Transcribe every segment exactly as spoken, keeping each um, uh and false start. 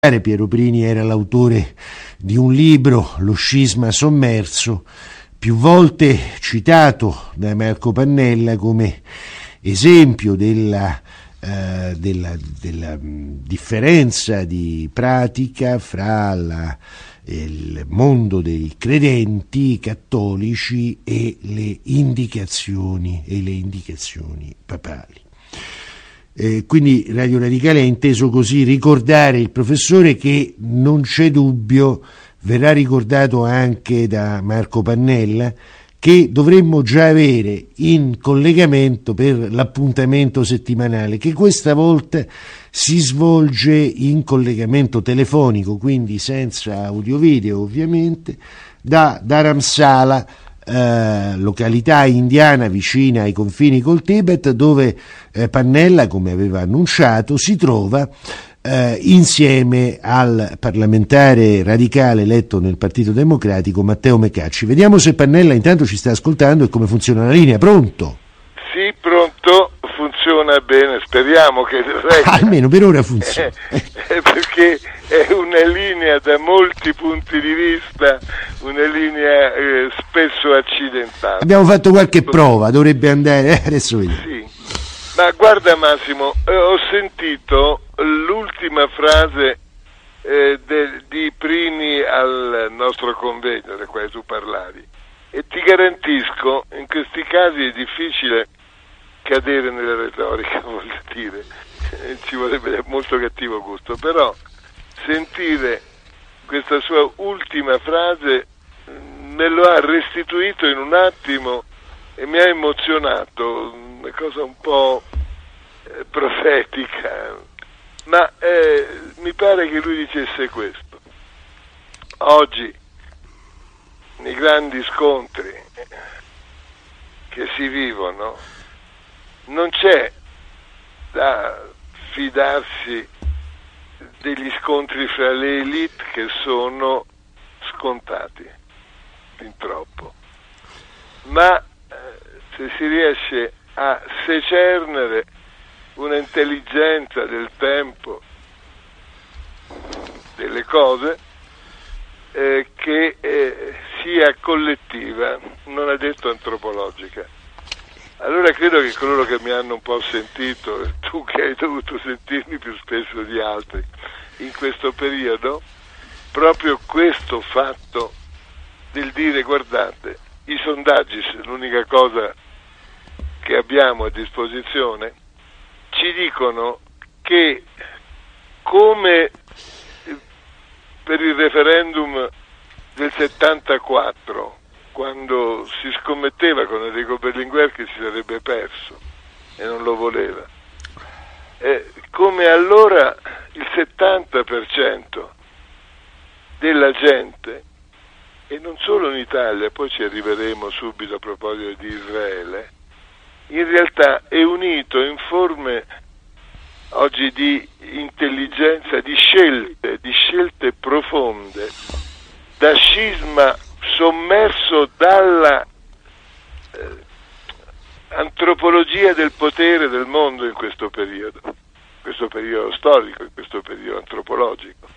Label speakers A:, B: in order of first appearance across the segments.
A: Piero Prini era l'autore di un libro, Lo scisma sommerso, più volte citato da Marco Pannella come esempio della, eh, della, della differenza di pratica fra la, il mondo dei credenti cattolici e le indicazioni e le indicazioni papali. Eh, quindi Radio Radicale ha inteso così ricordare il professore, che non c'è dubbio verrà ricordato anche da Marco Pannella, che dovremmo già avere in collegamento per l'appuntamento settimanale, che questa volta si svolge in collegamento telefonico, quindi senza audio-video ovviamente, da Dharamsala, eh, località indiana vicina ai confini col Tibet, dove eh, Pannella, come aveva annunciato, si trova eh, insieme al parlamentare radicale eletto nel Partito Democratico Matteo Mecacci. Vediamo se Pannella intanto ci sta ascoltando e come funziona la linea. Pronto?
B: Sì, pronto, funziona bene, speriamo che
A: almeno per ora funziona.
B: Eh, perché è una linea da molti punti di vista, una linea eh, spesso accidentata.
A: Abbiamo fatto qualche prova, dovrebbe andare, eh, adesso vediamo.
B: Sì, ma guarda Massimo, eh, ho sentito l'ultima frase eh, de, di Prini al nostro convegno del quale tu parlavi, e ti garantisco, in questi casi è difficile cadere nella retorica, vuol dire, ci vorrebbe molto cattivo gusto, però sentire questa sua ultima frase me lo ha restituito in un attimo e mi ha emozionato, una cosa un po' eh, profetica, ma eh, mi pare che lui dicesse questo: oggi nei grandi scontri che si vivono non c'è da fidarsi degli scontri fra le elite, che sono scontati fin troppo, ma eh, se si riesce a secernere un'intelligenza del tempo, delle cose, eh, che eh, sia collettiva, non è detto antropologica. Allora credo che coloro che mi hanno un po' sentito, tu che hai dovuto sentirmi più spesso di altri in questo periodo, proprio questo fatto del dire: guardate, i sondaggi, l'unica cosa che abbiamo a disposizione, ci dicono che, come per il referendum del settantaquattro, quando si scommetteva con Enrico Berlinguer che si sarebbe perso e non lo voleva, eh, come allora il settanta per cento della gente, e non solo in Italia, poi ci arriveremo subito a proposito di Israele, in realtà è unito in forme oggi di intelligenza, di scelte, di scelte profonde, da scisma sommerso dalla eh, antropologia del potere del mondo in questo periodo, in questo periodo storico, in questo periodo antropologico.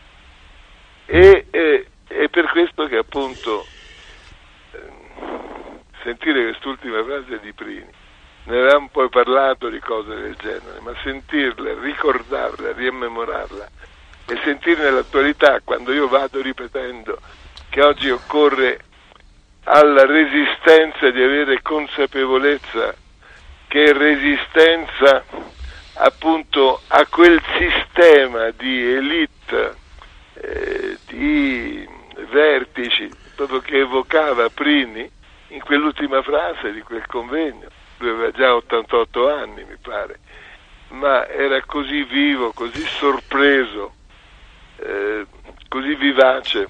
B: E eh, è per questo che appunto eh, sentire quest'ultima frase di Prini, ne avevamo poi parlato di cose del genere, ma sentirla, ricordarla, riemmemorarla e sentirne l'attualità, quando io vado ripetendo che oggi occorre alla resistenza di avere consapevolezza che è resistenza appunto a quel sistema di elite, eh, di vertici, proprio che evocava Prini in quell'ultima frase di quel convegno. Lui aveva già ottantotto anni, mi pare, ma era così vivo, così sorpreso, eh, così vivace,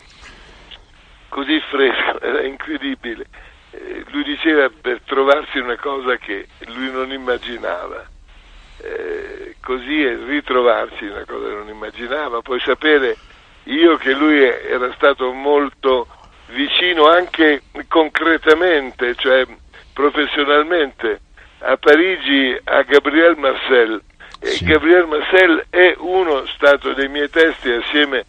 B: così fresco, era incredibile. Eh, lui diceva, per trovarsi una cosa che lui non immaginava, eh, così è ritrovarsi una cosa che non immaginava, poi sapere io che lui era stato molto vicino anche concretamente, cioè professionalmente, a Parigi a Gabriel Marcel. Sì. E Gabriel Marcel è uno stato dei miei testi assieme